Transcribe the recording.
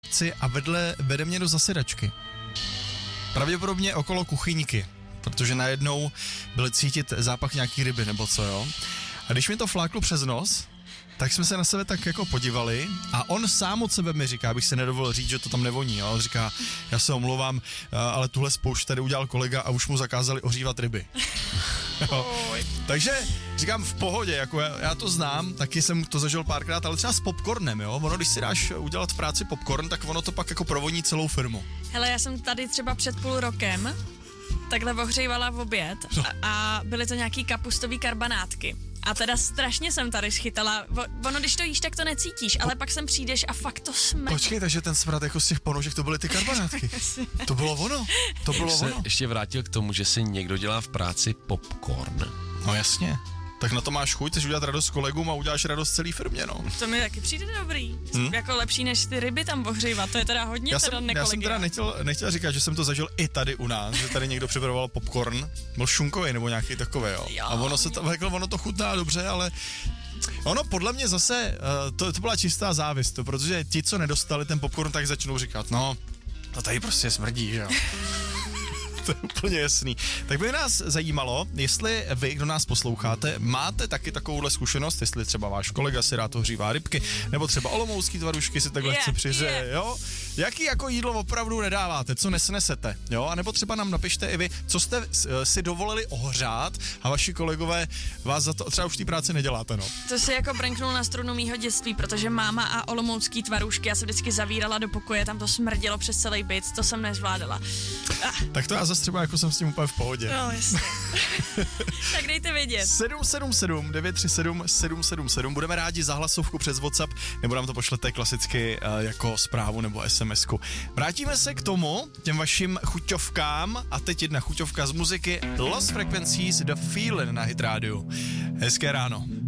a vede mě do zasedačky. Pravděpodobně okolo kuchyňky, protože najednou byl cítit zápach nějaký ryby nebo co, jo. A když mi to fláklo přes nos, tak jsme se na sebe tak jako podívali a on sám od sebe mi říká, abych se nedovolil říct, že to tam nevoní, jo. On říká, já se omlouvám, ale tuhle spoušť tady udělal kolega a už mu zakázali ohřívat ryby. Takže říkám v pohodě, jako já to znám, taky jsem to zažil párkrát, ale třeba s popcornem, jo. Ono, když si dáš udělat v práci popcorn, tak ono to pak jako provoní celou firmu. Hele, já jsem tady třeba před půl rokem takhle ohřívala v oběd a byly to nějaký kapustový karbanátky. A teda strašně jsem tady schytala. Ono, když to jíš, tak to necítíš, ale pak sem přijdeš a fakt to smrdí. Počkej, takže ten smrad jako z těch ponožek, to byly ty karbanátky. To bylo ono. To bylo ono. Ještě vrátil k tomu, že si někdo dělá v práci popcorn. No jasně. Tak na to máš chuť, chceš udělat radost kolegům a uděláš radost celý firmě, no. To mi taky přijde dobrý. Jako lepší, než ty ryby tam ohřívat, to je teda hodně nekolegiální. Já jsem teda nechtěl říkat, že jsem to zažil i tady u nás, že tady někdo připravoval popcorn, byl šunkový nebo nějaký takový, jo. A ono to chutná dobře, ale ono podle mě zase, to byla čistá závist, protože ti, co nedostali ten popcorn, tak začnou říkat, no, to tady prostě smrdí, že jo. To je úplně jasný. Tak by nás zajímalo, jestli vy, kdo nás posloucháte, máte taky takovouhle zkušenost, jestli třeba váš kolega si rád ohřívá rybky, nebo třeba olomoucký tvarušky si takhle chce přihřeje, jo? Jaký jako jídlo opravdu nedáváte, co nesnesete, jo? A nebo třeba nám napište i vy, co jste si dovolili ohřát a vaši kolegové vás za to třeba už v té práci neděláte, no. To si jako brnknul na strunu mýho dětství, protože máma a olomoucký tvarušky, já se vždycky zavírala do pokoje, tam to smrdilo přes celý byt, to jsem nezvládala. Tak to já zase třeba jako jsem s tím úplně v pohodě. No, jasně. Tak dejte vědět. 777 937 777. Budeme rádi za hlasovku přes WhatsApp, nebo nám to pošlete klasicky jako zprávu nebo SMS-ku. Vrátíme se k tomu, těm vašim chuťovkám, a teď jedna chuťovka z muziky Lost Frequencies, The Feeling na Hit Radio. Hezké ráno.